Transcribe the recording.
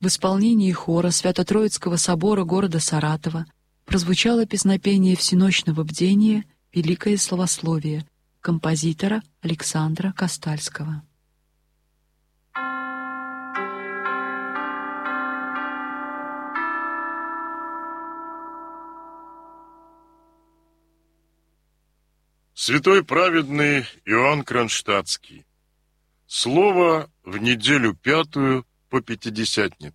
В исполнении хора Свято-Троицкого собора города Саратова прозвучало песнопение всеночного бдения «Великое славословие» композитора Александра Костальского. Святой праведный Иоанн Кронштадтский. Слово в неделю 5 по Пятидесятнице.